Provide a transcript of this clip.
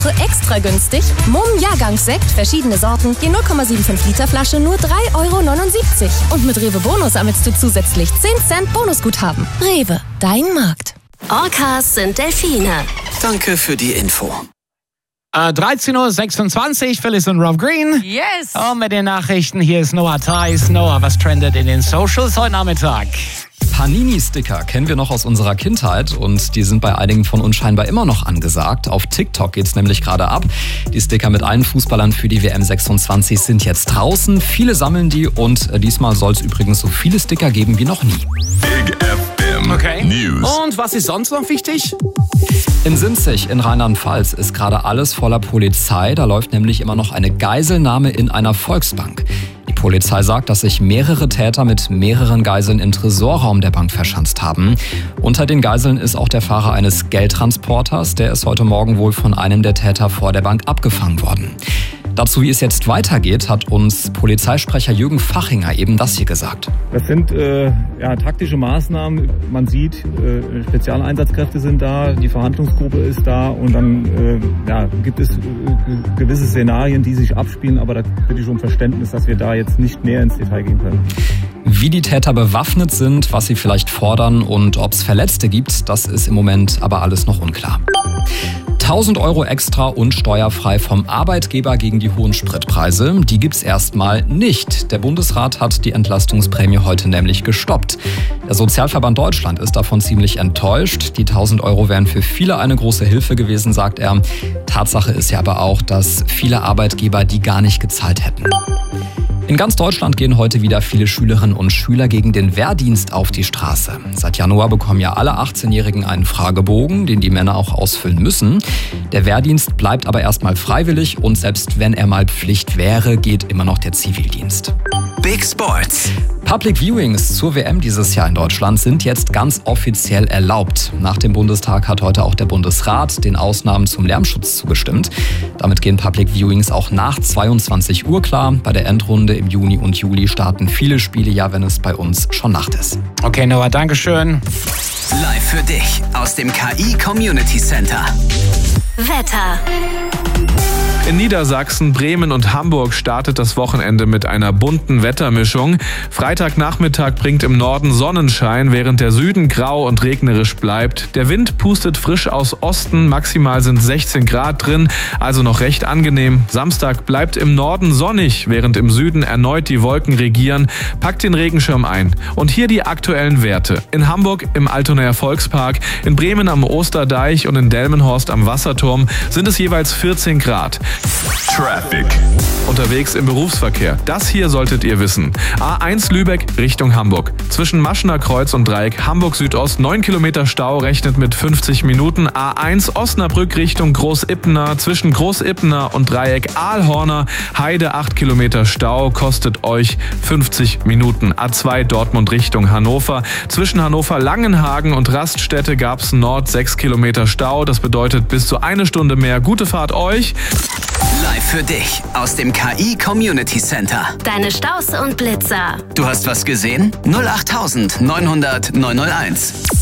Extra günstig. Mumm Jahrgangssekt, verschiedene Sorten, je 0,75 Liter Flasche nur 3,79 €. Und mit Rewe Bonus ermittelst du zusätzlich 10 Cent Bonusguthaben. Rewe, dein Markt. Orcas sind Delfine. Danke für die Info. 13:26 Uhr, Phyllis und Rob Green. Yes. Und mit den Nachrichten, hier ist Noah Theis. Noah, was trendet in den Socials heute Nachmittag? Panini-Sticker kennen wir noch aus unserer Kindheit und die sind bei einigen von uns scheinbar immer noch angesagt. Auf TikTok geht's nämlich gerade ab. Die Sticker mit allen Fußballern für die WM 26 sind jetzt draußen. Viele sammeln die und diesmal soll es übrigens so viele Sticker geben wie noch nie. Big FM Okay. News. Und was ist sonst noch wichtig? In Sinzig in Rheinland-Pfalz ist gerade alles voller Polizei. Da läuft nämlich immer noch eine Geiselnahme in einer Volksbank. Die Polizei sagt, dass sich mehrere Täter mit mehreren Geiseln im Tresorraum der Bank verschanzt haben. Unter den Geiseln ist auch der Fahrer eines Geldtransporters. Der ist heute Morgen wohl von einem der Täter vor der Bank abgefangen worden. Dazu, wie es jetzt weitergeht, hat uns Polizeisprecher Jürgen Fachinger eben das hier gesagt. Das sind taktische Maßnahmen. Man sieht, Spezialeinsatzkräfte sind da, die Verhandlungsgruppe ist da und dann gibt es gewisse Szenarien, die sich abspielen. Aber da bitte ich um Verständnis, dass wir da jetzt nicht näher ins Detail gehen können. Wie die Täter bewaffnet sind, was sie vielleicht fordern und ob es Verletzte gibt, das ist im Moment aber alles noch unklar. 1.000 € extra und steuerfrei vom Arbeitgeber gegen die hohen Spritpreise, die gibt's erstmal nicht. Der Bundesrat hat die Entlastungsprämie heute nämlich gestoppt. Der Sozialverband Deutschland ist davon ziemlich enttäuscht. Die 1.000 € wären für viele eine große Hilfe gewesen, sagt er. Tatsache ist ja aber auch, dass viele Arbeitgeber die gar nicht gezahlt hätten. In ganz Deutschland gehen heute wieder viele Schülerinnen und Schüler gegen den Wehrdienst auf die Straße. Seit Januar bekommen ja alle 18-Jährigen einen Fragebogen, den die Männer auch ausfüllen müssen. Der Wehrdienst bleibt aber erstmal freiwillig und selbst wenn er mal Pflicht wäre, geht immer noch der Zivildienst. Big Sports. Public Viewings zur WM dieses Jahr in Deutschland sind jetzt ganz offiziell erlaubt. Nach dem Bundestag hat heute auch der Bundesrat den Ausnahmen zum Lärmschutz zugestimmt. Damit gehen Public Viewings auch nach 22 Uhr klar. Bei der Endrunde im Juni und Juli starten viele Spiele, ja, wenn es bei uns schon Nacht ist. Okay, Noah, Dankeschön. Live für dich aus dem KI Community Center. Wetter. In Niedersachsen, Bremen und Hamburg startet das Wochenende mit einer bunten Wettermischung. Freitagnachmittag bringt im Norden Sonnenschein, während der Süden grau und regnerisch bleibt. Der Wind pustet frisch aus Osten, maximal sind 16 Grad drin, also noch recht angenehm. Samstag bleibt im Norden sonnig, während im Süden erneut die Wolken regieren. Packt den Regenschirm ein. Und hier die aktuellen Werte. In Hamburg im Altonaer Volkspark, in Bremen am Osterdeich und in Delmenhorst am Wasserturm sind es jeweils 14 Grad. Traffic. Unterwegs im Berufsverkehr. Das hier solltet ihr wissen. A1 Lübeck Richtung Hamburg. Zwischen Maschener Kreuz und Dreieck Hamburg Südost 9 Kilometer Stau, rechnet mit 50 Minuten. A1 Osnabrück Richtung Großippener. Zwischen Großippener und Dreieck Aalhorner Heide 8 Kilometer Stau, kostet euch 50 Minuten. A2 Dortmund Richtung Hannover. Zwischen Hannover Langenhagen und Raststätte gab's Nord 6 Kilometer Stau. Das bedeutet bis zu 1 Stunde mehr. Gute Fahrt euch. Live für dich aus dem KI Community Center. Deine Staus und Blitzer. Du hast was gesehen? 08900 901.